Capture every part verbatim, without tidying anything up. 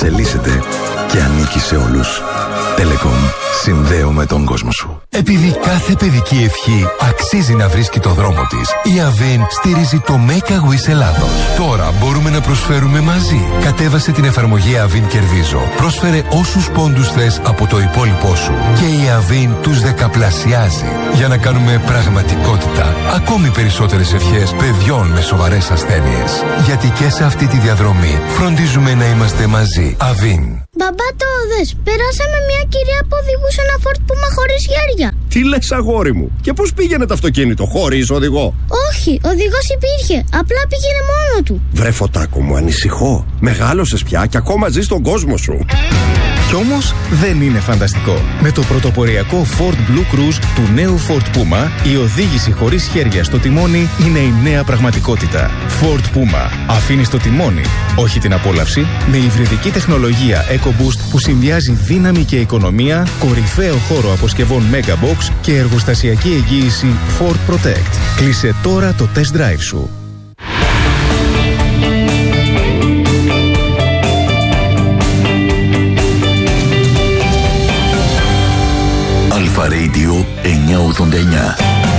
εξελίσσεται και ανήκει σε όλους. Telecom. Συνδέω με τον κόσμο σου. Επειδή κάθε παιδική ευχή αξίζει να βρίσκει το δρόμο της, η Αβίν στηρίζει το Make a Wish Ελλάδος. Τώρα μπορούμε να προσφέρουμε μαζί. Κατέβασε την εφαρμογή Αβίν Κερδίζω. Πρόσφερε όσους πόντους θες από το υπόλοιπό σου. Και η Αβίν τους δεκαπλασιάζει. Για να κάνουμε πραγματικότητα ακόμη περισσότερες ευχές παιδιών με σοβαρές ασθένειες. Γιατί και σε αυτή τη διαδρομή φροντίζουμε να είμαστε μαζί. Αβίν. Μπαμπά, το δες, περάσαμε μια κυρία που οδηγούσε ένα Ford Puma χωρίς χέρια. Τι λες, αγόρι μου? Και πώς πήγαινε το αυτοκίνητο, χωρίς οδηγό? Όχι, οδηγός υπήρχε, απλά πήγαινε μόνο του. Βρε Φωτάκο μου, ανησυχώ. Μεγάλωσες πια και ακόμα ζεις στον κόσμο σου. Κι όμως δεν είναι φανταστικό. Με το πρωτοποριακό Ford Blue Cruise του νέου Ford Puma, η οδήγηση χωρίς χέρια στο τιμόνι είναι η νέα πραγματικότητα. Ford Puma. Αφήνεις το τιμόνι, όχι την απόλαυση, με υβριδική τεχνολογία EcoBoost που συνδυάζει δύναμη και οικονομία, κορυφαίο χώρο αποσκευών Megabox και εργοστασιακή εγγύηση Ford Protect. Κλείσε τώρα το test drive σου. Αλφα Radio εννιακόσια ογδόντα εννιά.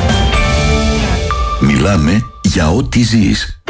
Μιλάμε για ό,τι ζεις.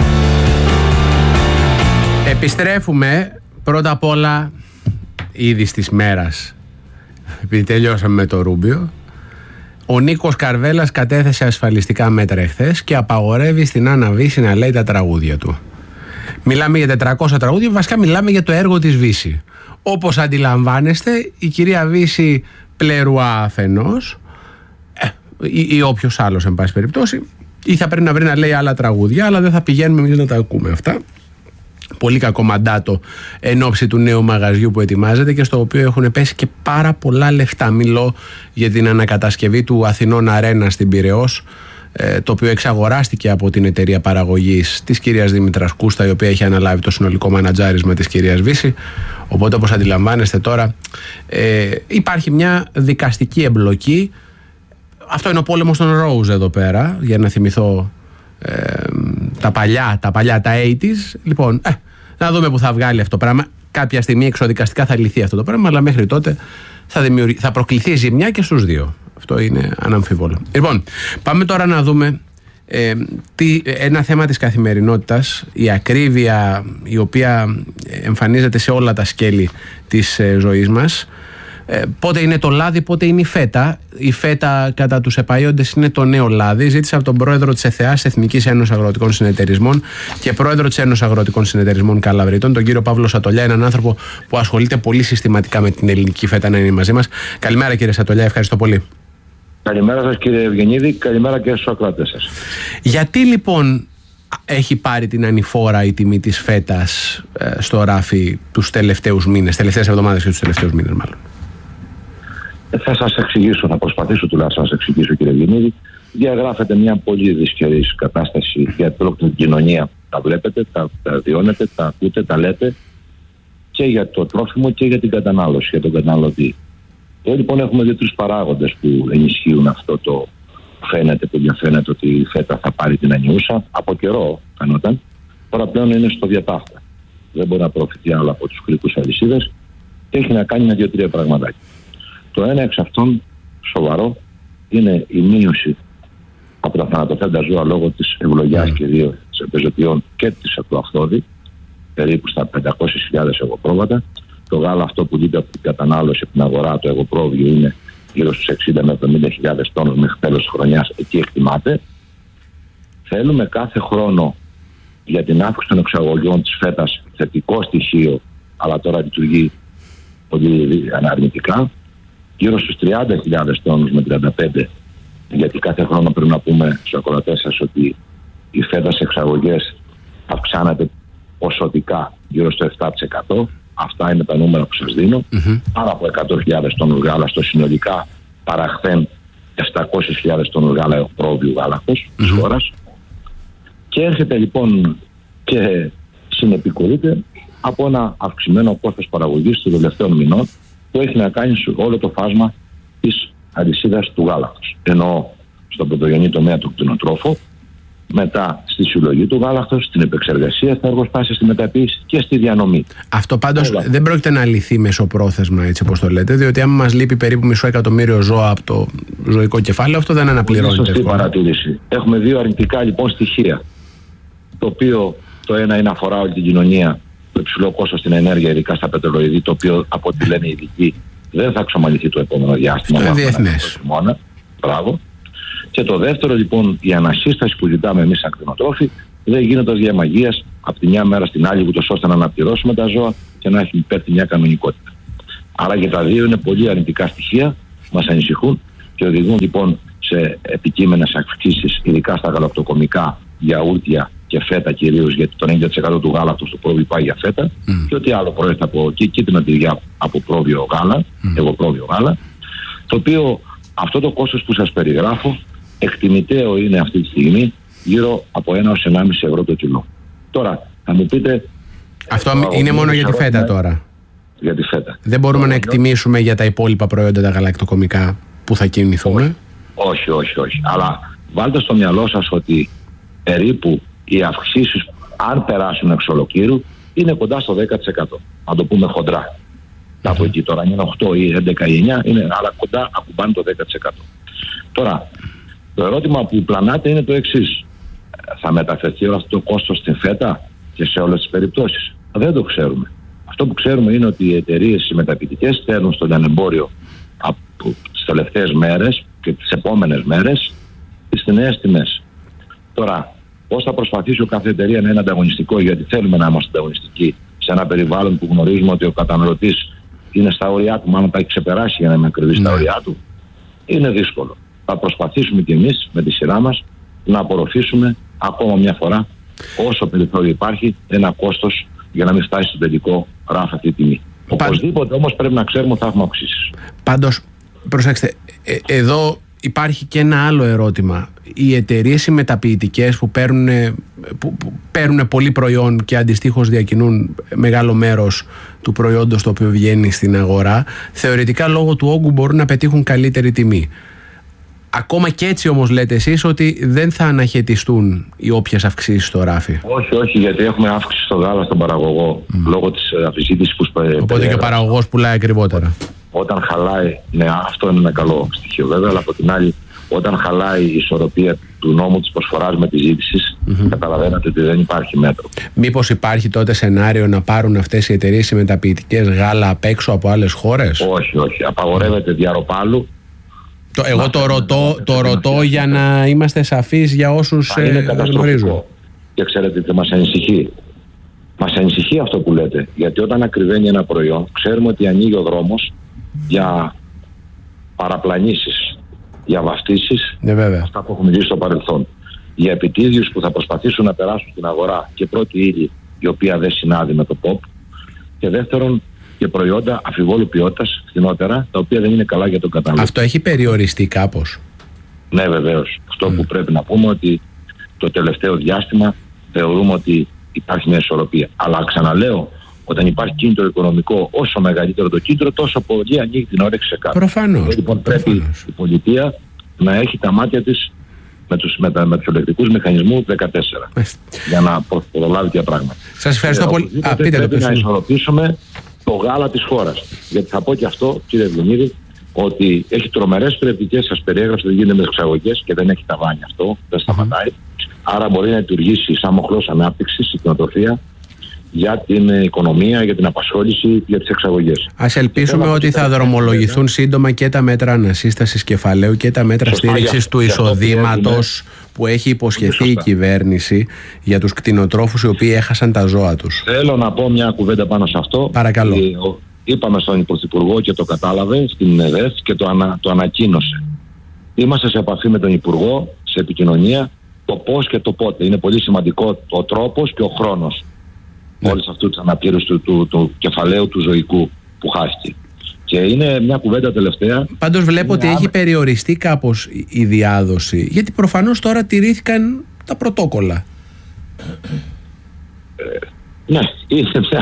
Επιστρέφουμε πρώτα απ' όλα είδης της μέρας. Επειδή τελειώσαμε με το Ρούμπιο, ο Νίκος Καρβέλας κατέθεσε ασφαλιστικά μέτρα εχθές και απαγορεύει στην Άννα Βύση να λέει τα τραγούδια του. Μιλάμε για τετρακόσια τραγούδια, βασικά μιλάμε για το έργο της Βύση. Όπως αντιλαμβάνεστε, η κυρία Βύση πλερουά αφενός, ε, ή, ή όποιος άλλος εν πάση περιπτώσει, ή θα πρέπει να βρει να λέει άλλα τραγούδια, αλλά δεν θα πηγαίνουμε εμείς να τα ακούμε αυτά. Πολύ κακό μαντάτο εν ώψη του νέου μαγαζιού που ετοιμάζεται και στο οποίο έχουν πέσει και πάρα πολλά λεφτά. Μιλώ για την ανακατασκευή του Αθηνών Αρένα στην Πειραιώς, το οποίο εξαγοράστηκε από την εταιρεία παραγωγής της κυρίας Δήμητρας Κούστα, η οποία έχει αναλάβει το συνολικό μανατζάρισμα της κυρίας Βύση. Οπότε, όπως αντιλαμβάνεστε τώρα, ε, υπάρχει μια δικαστική εμπλοκή. Αυτό είναι ο πόλεμος των Rose εδώ πέρα, για να θυμηθώ ε, τα παλιά, τα παλιά, τα ογδόντα. Λοιπόν, ε, να δούμε που θα βγάλει αυτό το πράγμα. Κάποια στιγμή εξοδικαστικά θα λυθεί αυτό το πράγμα, αλλά μέχρι τότε θα, δημιουργη... θα προκληθεί ζημιά και στους δύο. Αυτό είναι αναμφίβολο. Λοιπόν, πάμε τώρα να δούμε ε, τι, ένα θέμα της καθημερινότητας, η ακρίβεια η οποία εμφανίζεται σε όλα τα σκέλη της ε, ζωής μας. Ε, πότε είναι το λάδι, πότε είναι η φέτα. Η φέτα κατά τους επαΐοντες είναι το νέο λάδι. Ζήτησα από τον πρόεδρο της ΕΘΕΑΣ, Εθνικής Ένωσης Αγροτικών Συνεταιρισμών, και πρόεδρο της Ένωσης Αγροτικών Συνεταιρισμών Καλαβριτών, τον κύριο Παύλο Σατολιά, έναν άνθρωπο που ασχολείται πολύ συστηματικά με την ελληνική φέτα, να είναι μαζί μας. Καλημέρα κύριε Σατολιά, ευχαριστώ πολύ. Καλημέρα σας κύριε Ευγενίδη, καλημέρα και στους ακροατές σας. Γιατί λοιπόν έχει πάρει την ανηφόρα η τιμή της φέτας ε, στο ράφι τους τελευταίους μήνες, τελευταίες εβδομάδες και τους τελευταίους μήνες μάλλον? Θα σας εξηγήσω, θα προσπαθήσω τουλάχιστον να σας εξηγήσω κύριε Ευγενίδη. Διαγράφεται μια πολύ δυσκερή κατάσταση για την κοινωνία. Τα βλέπετε, τα, τα βιώνετε, τα ακούτε, τα λέτε και για το τρόφιμο και για την κατανάλωση, για τον καταναλωτή. Εδώ λοιπόν έχουμε δύο-τρεις παράγοντες που ενισχύουν αυτό το φαίνεται, που διαφαίνεται ότι η φέτα θα πάρει την ανιούσα. Από καιρό φαινόταν. Τώρα πλέον είναι στο διατάφτα. Δεν μπορεί να προωθηθεί άλλο από τους γλυκούς αλυσίδες και έχει να κάνει με δύο-τρία πραγματάκια. Το ένα εξ αυτών σοβαρό είναι η μείωση από τα θανατοφέντα ζώα λόγω της ευλογιάς mm. και δύο της επιζωτιών και της ακροαφθόδη, περίπου στα πεντακόσιες χιλιάδες εγωπρόβατα. Το γάλα αυτό που δείτε από την κατανάλωση από την αγορά, το εγωπρόβιο, είναι γύρω στους εξήντα με εβδομήντα χιλιάδες τόνους μέχρι τέλος της χρονιάς, εκεί εκτιμάται. Θέλουμε κάθε χρόνο για την αύξηση των εξαγωγών της φέτας θετικό στοιχείο, αλλά τώρα λειτουργεί πολύ αναρνητικά, γύρω στους τριάντα χιλιάδες τόνους με τριάντα πέντε, γιατί κάθε χρόνο πρέπει να πούμε στους ακροατές σας ότι η φέτα σε εξαγωγές αυξάνεται ποσοτικά γύρω στο επτά τοις εκατό. Αυτά είναι τα νούμερα που σας δίνω. Mm-hmm. Πάνω από εκατό χιλιάδες τόνους γάλα στο συνολικά παραχθέν επτακόσιες χιλιάδες τόνους γάλα εωπρόβιου γάλακτος mm-hmm. της χώρας. Και έρχεται λοιπόν και συνεπικουρείται από ένα αυξημένο κόστος παραγωγής των τελευταίων μηνών που έχει να κάνει σε όλο το φάσμα της αλυσίδας του γάλακτος. Ενώ στον πρωτογενή τομέα του κτηνοτρόφου μετά στη συλλογή του γάλακτος, στην επεξεργασία, στα εργοστάσια, στη μεταποίηση και στη διανομή. Αυτό πάντως δεν πρόκειται να λυθεί μεσοπρόθεσμα, έτσι όπως το λέτε, διότι άμα μας λείπει περίπου μισό εκατομμύριο ζώα από το ζωικό κεφάλαιο, αυτό δεν αναπληρώνεται. Σωστή εύκολα. παρατήρηση. Έχουμε δύο αρνητικά λοιπόν στοιχεία. Το οποίο το ένα είναι αφορά όλη την κοινωνία, το υψηλό κόστος στην ενέργεια, ειδικά στα πετρελοειδή, το οποίο από ό,τι λένε οι ειδικοί δεν θα εξομαλυνθεί το επόμενο διάστημα. Αυτό είναι διεθνές. Μπράβο. Και το δεύτερο λοιπόν, η ανασύσταση που ζητάμε εμείς σαν κτηνοτρόφοι δεν γίνεται ως διαμαγείας από τη μια μέρα στην άλλη, ούτως ώστε να αναπληρώσουμε τα ζώα και να έχει πέφτει μια κανονικότητα. Άρα και τα δύο είναι πολύ αρνητικά στοιχεία, μας ανησυχούν και οδηγούν λοιπόν σε επικείμενες αυξήσεις, ειδικά στα γαλακτοκομικά, γιαούρτια και φέτα κυρίως, γιατί το ενενήντα τοις εκατό του γάλακτος του πρόβειου πάει για φέτα mm. και ό,τι άλλο προέρχεται από εκεί, κίτρινα τυριά από πρόβειο γάλα, mm. εγωπρόβειο γάλα, το οποίο αυτό το κόστος που σας περιγράφω εκτιμητέο είναι αυτή τη στιγμή γύρω από ένα έως ενάμιση ευρώ το κιλό. Τώρα θα μου πείτε... Αυτό είναι μόνο για τη φέτα τώρα. Για τη φέτα. Δεν μπορούμε να εκτιμήσουμε για τα υπόλοιπα προϊόντα τα γαλακτοκομικά που θα κινηθούμε. Όχι, όχι, όχι. Αλλά βάλτε στο μυαλό σας ότι περίπου οι αυξήσεις, αν περάσουν εξ ολοκλήρου, είναι κοντά στο δέκα τοις εκατό. Να το πούμε χοντρά. Από εκεί τώρα, αν είναι οκτώ ή έντεκα ή εννιά, είναι, αλλά κοντά ακουμπάνε το δέκα τοις εκατό. Τώρα, το ερώτημα που πλανάται είναι το εξής. Θα μεταφερθεί όλο αυτό το κόστος στην φέτα και σε όλες τις περιπτώσεις? Δεν το ξέρουμε. Αυτό που ξέρουμε είναι ότι οι εταιρείες οι μεταποιητικές στέλνουν στο λιανεμπόριο από τις τελευταίες μέρες και τις επόμενες μέρες τις νέες τιμές. Τώρα, πώς θα προσπαθήσει ο κάθε εταιρεία να είναι ανταγωνιστικό, γιατί θέλουμε να είμαστε ανταγωνιστικοί σε ένα περιβάλλον που γνωρίζουμε ότι ο καταναλωτής είναι στα όρια του, μάλλον τα έχει ξεπεράσει για να είναι ακριβή στα όρια του, είναι δύσκολο. Θα προσπαθήσουμε κι εμείς με τη σειρά μας να απορροφήσουμε ακόμα μια φορά, όσο περιθώριο υπάρχει, ένα κόστος για να μην φτάσει στο τελικό ράφι αυτή η τιμή. Πα... Οπωσδήποτε όμως πρέπει να ξέρουμε ότι θα έχουμε αυξήσεις. Πάντως, προσέξτε, ε, εδώ υπάρχει και ένα άλλο ερώτημα. Οι εταιρείες οι μεταποιητικές που παίρνουν, που, που παίρνουν πολύ προϊόν και αντιστοίχως διακινούν μεγάλο μέρος του προϊόντος το οποίο βγαίνει στην αγορά, θεωρητικά λόγω του όγκου μπορούν να πετύχουν καλύτερη τιμή. Ακόμα και έτσι όμως λέτε εσείς ότι δεν θα αναχαιτιστούν οι όποιες αυξήσεις στο ράφι. Όχι, όχι, γιατί έχουμε αύξηση στο γάλα στον παραγωγό mm. λόγω της αμφισβήτησης που σπε... Οπότε και ο παραγωγός πουλάει ακριβότερα. Όταν χαλάει, ναι, αυτό είναι ένα καλό στοιχείο βέβαια, αλλά από την άλλη, όταν χαλάει η ισορροπία του νόμου της προσφοράς με της ζήτησης, mm-hmm. καταλαβαίνετε ότι δεν υπάρχει μέτρο. Μήπως υπάρχει τότε σενάριο να πάρουν αυτές οι εταιρείες οι μεταποιητικές γάλα απ' έξω από άλλες χώρες? Όχι, όχι. Απαγορεύεται διαρροπάλου. Το, εγώ να, το ρωτώ, να, το ρωτώ να, για να είμαστε σαφείς για όσους ε, γνωρίζουν. Και ξέρετε τι μας ανησυχεί. Μας ανησυχεί αυτό που λέτε. Γιατί όταν ακριβένει ένα προϊόν, ξέρουμε ότι ανοίγει ο δρόμος για παραπλανήσεις, για βαφτίσεις, ναι, βέβαια. Αυτά που έχουμε δει στο παρελθόν. Για επιτίδιους που θα προσπαθήσουν να περάσουν στην αγορά και πρώτη ύλη η οποία δεν συνάδει με το ποπ. Και δεύτερον, και προϊόντα αφιβόλου ποιότητας, φθηνότερα, τα οποία δεν είναι καλά για τον καταναλωτή. Αυτό έχει περιοριστεί κάπως? Ναι, βεβαίως. Αυτό mm. που πρέπει να πούμε ότι το τελευταίο διάστημα θεωρούμε ότι υπάρχει μια ισορροπία. Αλλά ξαναλέω, όταν υπάρχει κίνητρο οικονομικό, όσο μεγαλύτερο το κίνητρο, τόσο πολύ ανοίγει την όρεξη σε κάτι. Προφανώς. Λοιπόν, προφανώς. Πρέπει η πολιτεία να έχει τα μάτια της με τους, με τα, με τους ελεκτρικούς μηχανισμούς δεκατέσσερα για να προλάβει τέτοια πράγματα. Σας ευχαριστώ ε, πολύ. Α, πείτε πρέπει το να ισορροπήσουμε το γάλα της χώρας. Γιατί θα πω και αυτό, κύριε Ευγενίδη, ότι έχει τρομερές περιεπτικές, σας περιέγραψε, δεν γίνεται με τις εξαγωγές και δεν έχει ταβάνι αυτό, δεν σταματάει. Mm-hmm. Άρα μπορεί να λειτουργήσει σαν μοχλός ανάπτυξης η κτηνοτροφία για την οικονομία, για την απασχόληση, για τις εξαγωγές. Ας ελπίσουμε ότι θα δρομολογηθούν σύντομα και τα μέτρα ανασύστασης κεφαλαίου και τα μέτρα στήριξης του εισοδήματος που έχει υποσχεθεί η κυβέρνηση για τους κτηνοτρόφους οι οποίοι έχασαν τα ζώα τους. Θέλω να πω μια κουβέντα πάνω σε αυτό. Παρακαλώ. Είπαμε στον Πρωθυπουργό και το κατάλαβε στην ΕΔΕΣ και το, ανα, το ανακοίνωσε. Είμαστε σε επαφή με τον Υπουργό, σε επικοινωνία, το πώς και το πότε. Είναι πολύ σημαντικό ο τρόπος και ο χρόνος. Ναι. Όλες αυτού της αναπήρωσης του, του, του κεφαλαίου του ζωικού που χάστηκε. Και είναι μια κουβέντα τελευταία. Πάντως βλέπω ότι άμε... έχει περιοριστεί κάπως η διάδοση, γιατί προφανώς τώρα τηρήθηκαν τα πρωτόκολλα. Ε, ναι, είναι μια...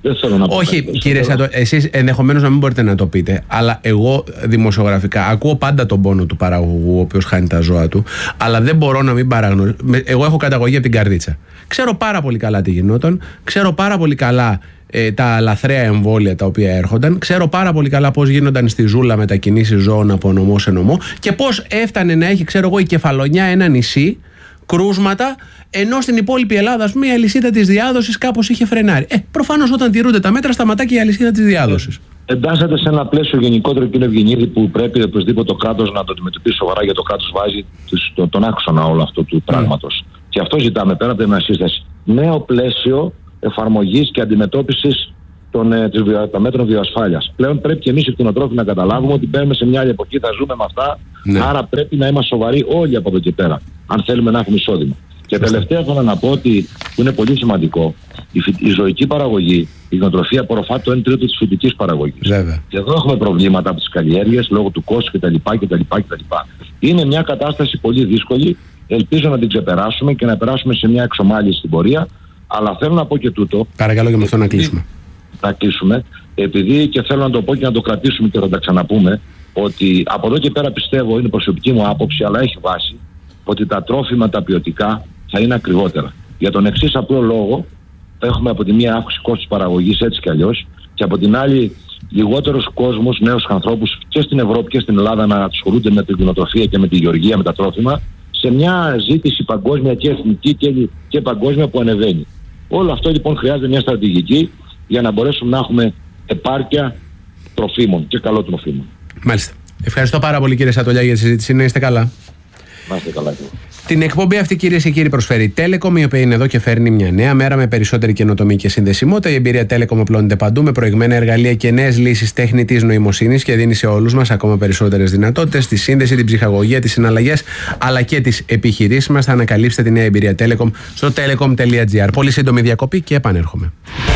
Δεν θέλω να πω. Όχι, κάτι, κύριε θέλω... Σάτο, εσείς ενδεχομένως να μην μπορείτε να το πείτε, αλλά εγώ δημοσιογραφικά ακούω πάντα τον πόνο του παραγωγού, ο οποίος χάνει τα ζώα του, αλλά δεν μπορώ να μην παραγνωρίσω. Εγώ έχω καταγωγή από την Καρδίτσα. Ξέρω πάρα πολύ καλά τι γινόταν, ξέρω πάρα πολύ καλά ε, τα λαθρέα εμβόλια τα οποία έρχονταν, ξέρω πάρα πολύ καλά πώς γίνονταν στη Ζούλα μετακινήσεις ζώων από νομό σε νομό και πώς έφτανε να έχει, ξέρω εγώ, η Κεφαλονιά ένα νησί κρούσματα, ενώ στην υπόλοιπη Ελλάδα, ας πούμε, η αλυσίδα της διάδοσης κάπως είχε φρενάρει. Ε, προφανώς όταν τηρούνται τα μέτρα, σταματά και η αλυσίδα της διάδοσης. Ε, εντάσσεται σε ένα πλαίσιο γενικότερο, κύριε Ευγενίδη, που πρέπει οπωσδήποτε το κράτος να το αντιμετωπίσει σοβαρά, γιατί το κράτος βάζει το, τον άξονα όλο αυτού του πράγματος. Mm. Και αυτό ζητάμε πέρα από την σύσταση. Νέο πλαίσιο εφαρμογής και αντιμετώπισης των, ε, της, των μέτρων βιοασφάλειας. Πλέον πρέπει και εμείς οι κτηνοτρόφοι να καταλάβουμε ότι μπαίνουμε σε μια άλλη εποχή, θα ζούμε με αυτά. Ναι. Άρα πρέπει να είμαστε σοβαροί όλοι από εδώ και πέρα, αν θέλουμε να έχουμε εισόδημα. Και τελευταία θέλω να πω ότι που είναι πολύ σημαντικό, η, η ζωική παραγωγή, η κτηνοτροφία απορροφά το ένα τρίτο της φυτικής παραγωγής. Βέβαια. Και εδώ έχουμε προβλήματα από τις καλλιέργειες λόγω του κόστου κτλ. κτλ, κτλ. Είναι μια κατάσταση πολύ δύσκολη. Ελπίζω να την ξεπεράσουμε και να περάσουμε σε μια εξομάλυνση στην πορεία. Αλλά θέλω να πω και τούτο. Παρακαλώ και με αυτό να κλείσουμε. Να κλείσουμε. Επειδή και θέλω να το πω και να το κρατήσουμε και θα τα ξαναπούμε, ότι από εδώ και πέρα πιστεύω, είναι προσωπική μου άποψη, αλλά έχει βάση, ότι τα τρόφιμα τα ποιοτικά θα είναι ακριβότερα. Για τον εξής απλό λόγο, έχουμε από τη μία αύξηση κόστους παραγωγής έτσι κι αλλιώς, και από την άλλη λιγότερος κόσμος, νέους ανθρώπους και στην Ευρώπη και στην Ελλάδα να ασχολούνται με την κτηνοτροφία και με τη γεωργία, με τα τρόφιμα, σε μια ζήτηση παγκόσμια και εθνική και, και παγκόσμια που ανεβαίνει. Όλο αυτό λοιπόν χρειάζεται μια στρατηγική για να μπορέσουμε να έχουμε επάρκεια τροφίμων και καλό τροφίμων. Μάλιστα. Ευχαριστώ πάρα πολύ, κύριε Σατολιά, για τη συζήτηση. Να είστε καλά. Να είστε καλά. Την εκπομπή αυτή, κυρίες και κύριοι, προσφέρει η Telecom, η οποία είναι εδώ και φέρνει μια νέα μέρα με περισσότερη καινοτομία και συνδεσιμότητα. Η εμπειρία Telecom απλώνεται παντού με προηγμένα εργαλεία και νέες λύσεις τεχνητής νοημοσύνης και δίνει σε όλους μας ακόμα περισσότερες δυνατότητες στη σύνδεση, την ψυχαγωγία, τις συναλλαγές αλλά και τις επιχειρήσεις μας. Θα ανακαλύψετε τη νέα εμπειρία Telecom στο telecom τελεία gr. Πολύ σύντομη διακοπή και επανέρχομαι.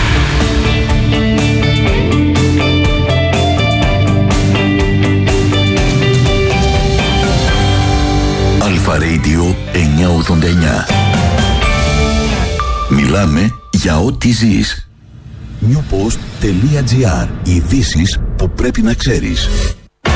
Αλφα Radio εννιακόσια ογδόντα εννιά. Μιλάμε για ό,τι ζεις. newpost τελεία gr. Ειδήσεις που πρέπει να ξέρεις.